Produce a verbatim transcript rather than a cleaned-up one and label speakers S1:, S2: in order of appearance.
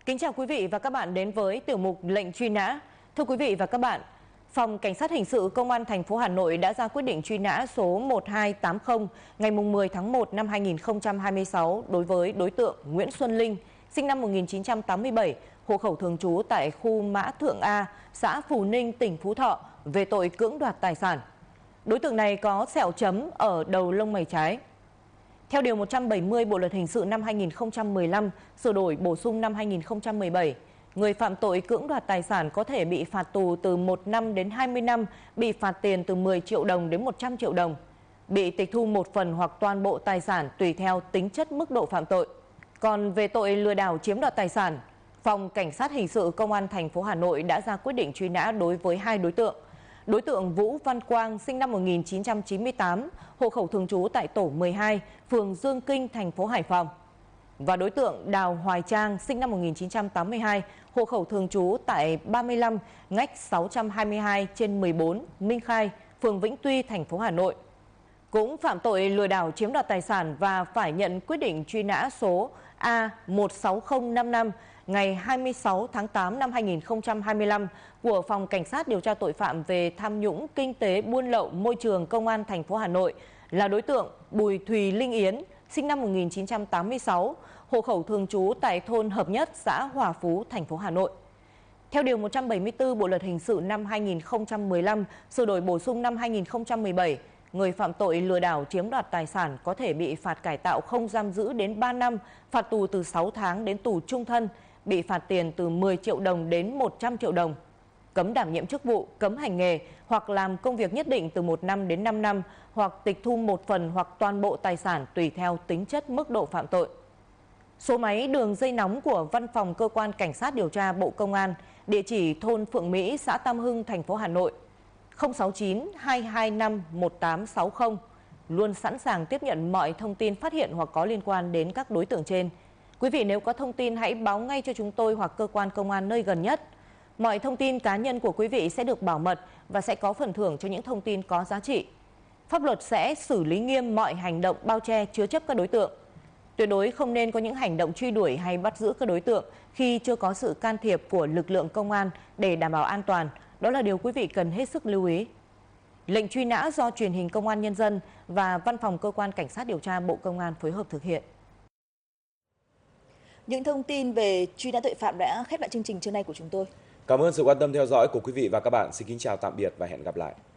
S1: Kính chào quý vị và các bạn đến với tiểu mục lệnh truy nã. Thưa quý vị và các bạn, Phòng Cảnh sát Hình sự Công an thành phố Hà Nội đã ra quyết định truy nã số một hai tám không ngày mười tháng một năm hai nghìn không trăm hai mươi sáu đối với đối tượng Nguyễn Xuân Linh, sinh năm một nghìn chín trăm tám mươi bảy, hộ khẩu thường trú tại khu Mã Thượng A, xã Phù Ninh, tỉnh Phú Thọ về tội cưỡng đoạt tài sản. Đối tượng này có sẹo chấm ở đầu lông mày trái. Theo Điều một trăm bảy mươi Bộ Luật Hình sự năm hai nghìn không trăm mười lăm, sửa đổi bổ sung năm hai nghìn không trăm mười bảy, người phạm tội cưỡng đoạt tài sản có thể bị phạt tù từ một năm đến hai mươi năm, bị phạt tiền từ mười triệu đồng đến một trăm triệu đồng, bị tịch thu một phần hoặc toàn bộ tài sản tùy theo tính chất mức độ phạm tội. Còn về tội lừa đảo chiếm đoạt tài sản, Phòng Cảnh sát Hình sự Công an thành phố Hà Nội đã ra quyết định truy nã đối với hai đối tượng. Đối tượng Vũ Văn Quang, sinh năm một nghìn chín trăm chín mươi tám, hộ khẩu thường trú tại tổ mười hai, phường Dương Kinh, thành phố Hải Phòng. Và đối tượng Đào Hoài Trang, sinh năm một nghìn chín trăm tám mươi hai, hộ khẩu thường trú tại ba mươi lăm, ngách sáu trăm hai mươi hai trên mười bốn, Minh Khai, phường Vĩnh Tuy, thành phố Hà Nội, cũng phạm tội lừa đảo chiếm đoạt tài sản và phải nhận quyết định truy nã số A một sáu không năm năm ngày hai mươi sáu tháng tám năm hai nghìn không trăm hai mươi lăm của Phòng Cảnh sát điều tra tội phạm về tham nhũng kinh tế buôn lậu môi trường Công an thành phố Hà Nội là đối tượng Bùi Thùy Linh Yến, sinh năm một nghìn chín trăm tám mươi sáu, hộ khẩu thường trú tại thôn Hợp Nhất, xã Hòa Phú, thành phố Hà Nội. Theo Điều một trăm bảy mươi tư Bộ Luật Hình sự năm hai nghìn không trăm mười lăm, sửa đổi bổ sung năm hai nghìn không trăm mười bảy, người phạm tội lừa đảo chiếm đoạt tài sản có thể bị phạt cải tạo không giam giữ đến ba năm, phạt tù từ sáu tháng đến tù trung thân, bị phạt tiền từ mười triệu đồng đến một trăm triệu đồng, cấm đảm nhiệm chức vụ, cấm hành nghề hoặc làm công việc nhất định từ một năm đến năm năm, hoặc tịch thu một phần hoặc toàn bộ tài sản tùy theo tính chất mức độ phạm tội. Số máy đường dây nóng của Văn phòng Cơ quan Cảnh sát điều tra Bộ Công an, địa chỉ thôn Phượng Mỹ, xã Tam Hưng, thành phố Hà Nội, không sáu chín hai hai năm một tám sáu không, luôn sẵn sàng tiếp nhận mọi thông tin phát hiện hoặc có liên quan đến các đối tượng trên. Quý vị nếu có thông tin hãy báo ngay cho chúng tôi hoặc cơ quan công an nơi gần nhất. Mọi thông tin cá nhân của quý vị sẽ được bảo mật và sẽ có phần thưởng cho những thông tin có giá trị. Pháp luật sẽ xử lý nghiêm mọi hành động bao che chứa chấp các đối tượng. Tuyệt đối không nên có những hành động truy đuổi hay bắt giữ các đối tượng khi chưa có sự can thiệp của lực lượng công an để đảm bảo an toàn. Đó là điều quý vị cần hết sức lưu ý. Lệnh truy nã do Truyền hình Công an Nhân dân và Văn phòng Cơ quan Cảnh sát điều tra Bộ Công an phối hợp thực hiện.
S2: Những thông tin về truy nã tội phạm đã khép lại chương trình trưa nay của chúng tôi.
S3: Cảm ơn sự quan tâm theo dõi của quý vị và các bạn. Xin kính chào tạm biệt và hẹn gặp lại.